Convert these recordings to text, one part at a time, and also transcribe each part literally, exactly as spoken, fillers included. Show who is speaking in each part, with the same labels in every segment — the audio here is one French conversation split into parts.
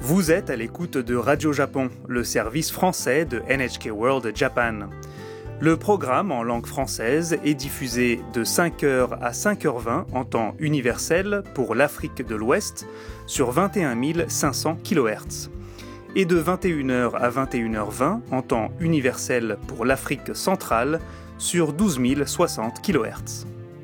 Speaker 1: Vous êtes à l'écoute de Radio Japon, le service français de N H K World Japan. Le programme en langue française est diffusé de cinq heures à cinq heures vingt en temps universel pour l'Afrique de l'Ouest sur vingt et un mille cinq cents kilohertz et de vingt et une heures à vingt et une heures vingt en temps universel pour l'Afrique centrale sur douze mille soixante kilohertz.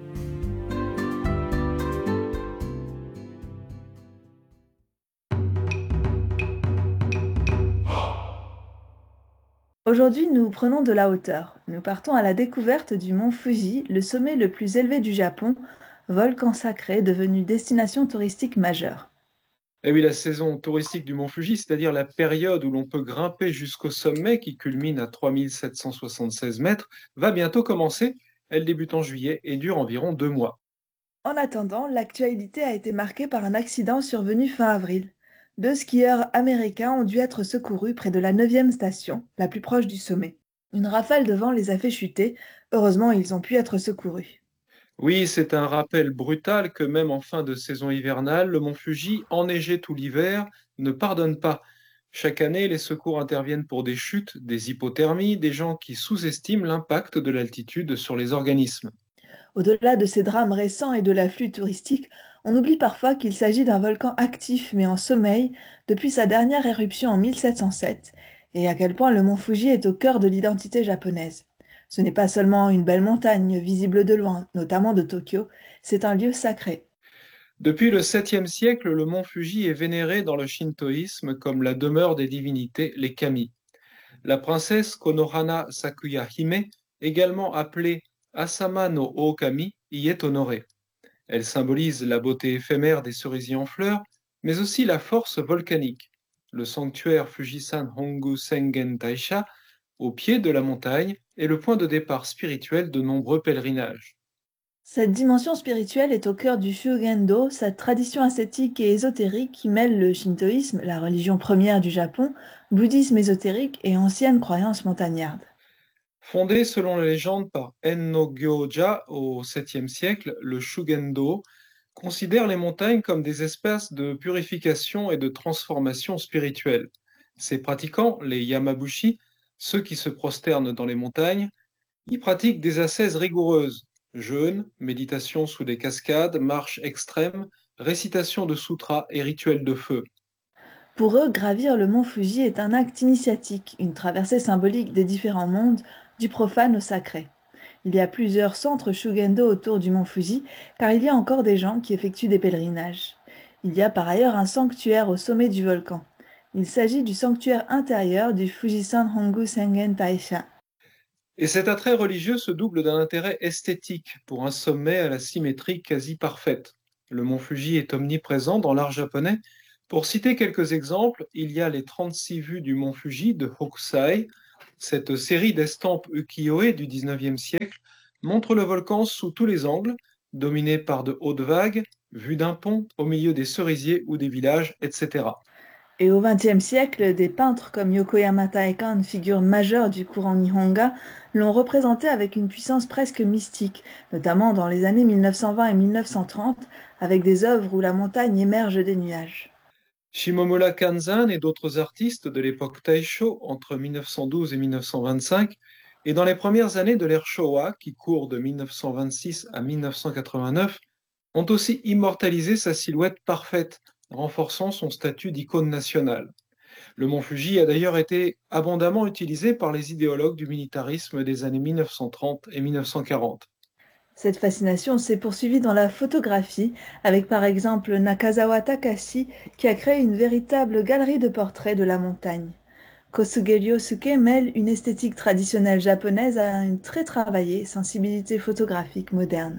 Speaker 2: Aujourd'hui, nous prenons de la hauteur. Nous partons à la découverte du mont Fuji, le sommet le plus élevé du Japon, volcan sacré devenu destination touristique majeure.
Speaker 3: Et oui, la saison touristique du mont Fuji, c'est-à-dire la période où l'on peut grimper jusqu'au sommet qui culmine à trois mille sept cent soixante-seize mètres, va bientôt commencer. Elle débute en juillet et dure environ deux mois.
Speaker 2: En attendant, l'actualité a été marquée par un accident survenu fin avril. Deux skieurs américains ont dû être secourus près de la neuvième station, la plus proche du sommet. Une rafale de vent les a fait chuter. Heureusement, ils ont pu être secourus.
Speaker 3: Oui, c'est un rappel brutal que même en fin de saison hivernale, le mont Fuji, enneigé tout l'hiver, ne pardonne pas. Chaque année, les secours interviennent pour des chutes, des hypothermies, des gens qui sous-estiment l'impact de l'altitude sur les organismes.
Speaker 2: Au-delà de ces drames récents et de l'afflux touristique, on oublie parfois qu'il s'agit d'un volcan actif mais en sommeil depuis sa dernière éruption en mille sept cent sept, et à quel point le mont Fuji est au cœur de l'identité japonaise. Ce n'est pas seulement une belle montagne visible de loin, notamment de Tokyo, c'est un lieu sacré.
Speaker 3: Depuis le septième siècle, le mont Fuji est vénéré dans le shintoïsme comme la demeure des divinités, les kami. La princesse Konohana Sakuya Hime, également appelée Asama no Ookami, y est honorée. Elle symbolise la beauté éphémère des cerisiers en fleurs, mais aussi la force volcanique. Le sanctuaire Fujisan Hongu Sengen Taisha, au pied de la montagne, est le point de départ spirituel de nombreux pèlerinages.
Speaker 2: Cette dimension spirituelle est au cœur du Shugendo, cette tradition ascétique et ésotérique qui mêle le shintoïsme, la religion première du Japon, bouddhisme ésotérique et anciennes croyances montagnardes.
Speaker 3: Fondé selon la légende par Enno Gyoja au septième siècle, le Shugendo considère les montagnes comme des espaces de purification et de transformation spirituelle. Ses pratiquants, les Yamabushi, ceux qui se prosternent dans les montagnes, y pratiquent des ascèses rigoureuses, jeûne, méditation sous des cascades, marche extrême, récitation de sutras et rituels de feu.
Speaker 2: Pour eux, gravir le mont Fuji est un acte initiatique, une traversée symbolique des différents mondes, du profane au sacré. Il y a plusieurs centres Shugendo autour du mont Fuji, car il y a encore des gens qui effectuent des pèlerinages. Il y a par ailleurs un sanctuaire au sommet du volcan. Il s'agit du sanctuaire intérieur du Fujisan Hongu Sengen Taisha.
Speaker 3: Et cet attrait religieux se double d'un intérêt esthétique pour un sommet à la symétrie quasi parfaite. Le mont Fuji est omniprésent dans l'art japonais. Pour citer quelques exemples, il y a les trente-six vues du mont Fuji de Hokusai. Cette série d'estampes ukiyo-e du dix-neuvième siècle montre le volcan sous tous les angles, dominé par de hautes vagues, vues d'un pont au milieu des cerisiers ou des villages, et cetera.
Speaker 2: Et au vingtième siècle, des peintres comme Yokoyama Taekan, figure majeure du courant Nihonga, l'ont représenté avec une puissance presque mystique, notamment dans les années mille neuf cent vingt et mille neuf cent trente, avec des œuvres où la montagne émerge des nuages.
Speaker 3: Shimomura Kanzan et d'autres artistes de l'époque Taisho entre mille neuf cent douze et mille neuf cent vingt-cinq, et dans les premières années de l'ère Showa, qui court de mille neuf cent vingt-six à mille neuf cent quatre-vingt-neuf, ont aussi immortalisé sa silhouette parfaite, renforçant son statut d'icône nationale. Le mont Fuji a d'ailleurs été abondamment utilisé par les idéologues du militarisme des années mille neuf cent trente et mille neuf cent quarante.
Speaker 2: Cette fascination s'est poursuivie dans la photographie, avec par exemple Nakazawa Takashi, qui a créé une véritable galerie de portraits de la montagne. Kosuge Ryosuke mêle une esthétique traditionnelle japonaise à une très travaillée sensibilité photographique moderne.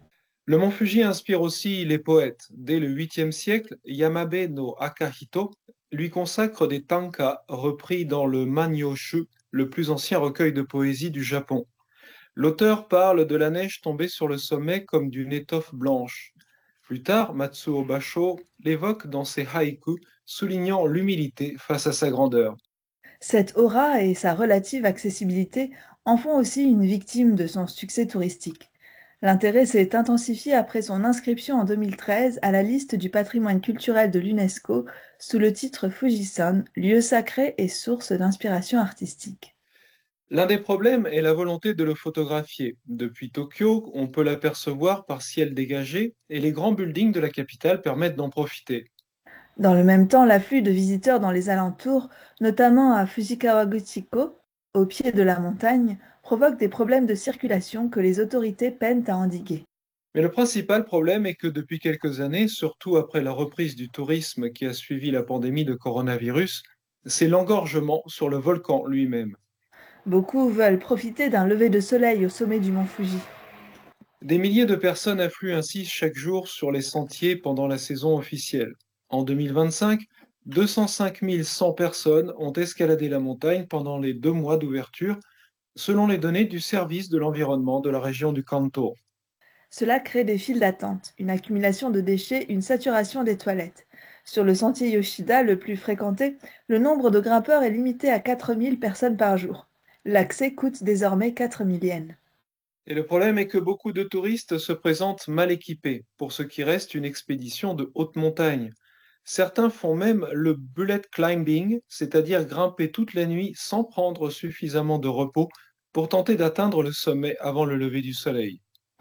Speaker 3: Le mont Fuji inspire aussi les poètes. Dès le huitième siècle, Yamabe no Akahito lui consacre des tanka repris dans le Manyoshu, le plus ancien recueil de poésie du Japon. L'auteur parle de la neige tombée sur le sommet comme d'une étoffe blanche. Plus tard, Matsuo Basho l'évoque dans ses haïkus, soulignant l'humilité face à sa grandeur.
Speaker 2: Cette aura et sa relative accessibilité en font aussi une victime de son succès touristique. L'intérêt s'est intensifié après son inscription en deux mille treize à la liste du patrimoine culturel de l'UNESCO sous le titre Fujisan, lieu sacré et source d'inspiration artistique.
Speaker 3: L'un des problèmes est la volonté de le photographier. Depuis Tokyo, on peut l'apercevoir par ciel dégagé et les grands buildings de la capitale permettent d'en profiter.
Speaker 2: Dans le même temps, l'afflux de visiteurs dans les alentours, notamment à Fujikawaguchiko, au pied de la montagne, provoque des problèmes de circulation que les autorités peinent à endiguer.
Speaker 3: Mais le principal problème est que depuis quelques années, surtout après la reprise du tourisme qui a suivi la pandémie de coronavirus, c'est l'engorgement sur le volcan lui-même.
Speaker 2: Beaucoup veulent profiter d'un lever de soleil au sommet du mont Fuji.
Speaker 3: Des milliers de personnes affluent ainsi chaque jour sur les sentiers pendant la saison officielle. En deux mille vingt-cinq, deux cent cinq mille cent personnes ont escaladé la montagne pendant les deux mois d'ouverture, selon les données du service de l'environnement de la région du Kanto.
Speaker 2: Cela crée des files d'attente, une accumulation de déchets, une saturation des toilettes. Sur le sentier Yoshida, le plus fréquenté, le nombre de grimpeurs est limité à quatre mille personnes par jour. L'accès coûte désormais quatre mille yens.
Speaker 3: Et le problème est que beaucoup de touristes se présentent mal équipés pour ce qui reste une expédition de haute montagne. Certains font même le bullet climbing, c'est-à-dire grimper toute la nuit sans prendre suffisamment de repos pour tenter d'atteindre le sommet avant le lever du soleil.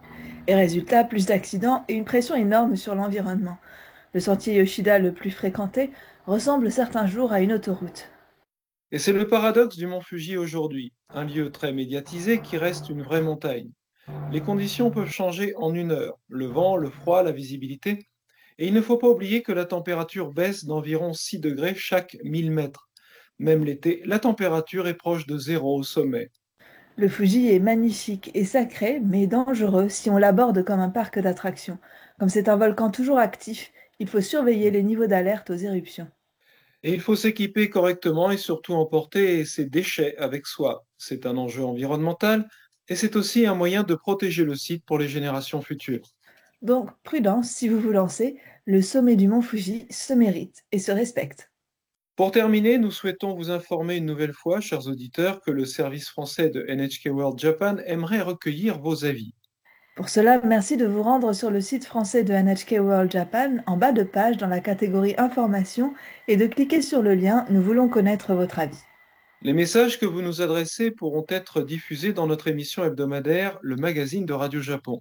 Speaker 2: Et résultat, plus d'accidents et une pression énorme sur l'environnement. Le sentier Yoshida le plus fréquenté ressemble certains jours à une autoroute.
Speaker 3: Et c'est le paradoxe du mont Fuji aujourd'hui, un lieu très médiatisé qui reste une vraie montagne. Les conditions peuvent changer en une heure, le vent, le froid, la visibilité, et il ne faut pas oublier que la température baisse d'environ six degrés chaque mille mètres. Même l'été, la température est proche de zéro au sommet.
Speaker 2: Le Fuji est magnifique et sacré, mais dangereux si on l'aborde comme un parc d'attractions. Comme c'est un volcan toujours actif, il faut surveiller les niveaux d'alerte aux éruptions.
Speaker 3: Et il faut s'équiper correctement et surtout emporter ses déchets avec soi. C'est un enjeu environnemental et c'est aussi un moyen de protéger le site pour les générations futures.
Speaker 2: Donc, prudence si vous vous lancez, le sommet du mont Fuji se mérite et se respecte.
Speaker 3: Pour terminer, nous souhaitons vous informer une nouvelle fois, chers auditeurs, que le service français de N H K World Japan aimerait recueillir vos avis.
Speaker 2: Pour cela, merci de vous rendre sur le site français de N H K World Japan, en bas de page dans la catégorie Informations, et de cliquer sur le lien Nous voulons connaître votre avis.
Speaker 3: Les messages que vous nous adressez pourront être diffusés dans notre émission hebdomadaire, le magazine de Radio Japon.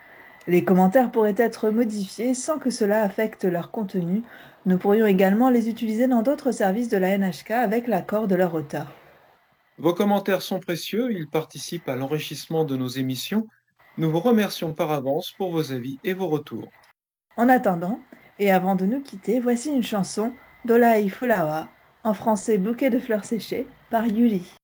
Speaker 2: Les commentaires pourraient être modifiés sans que cela affecte leur contenu. Nous pourrions également les utiliser dans d'autres services de la N H K avec l'accord de leur auteur.
Speaker 3: Vos commentaires sont précieux, ils participent à l'enrichissement de nos émissions. Nous vous remercions par avance pour vos avis et vos retours.
Speaker 2: En attendant, et avant de nous quitter, voici une chanson, Dolai Fulawa, en français Bouquet de fleurs séchées, par Yuli.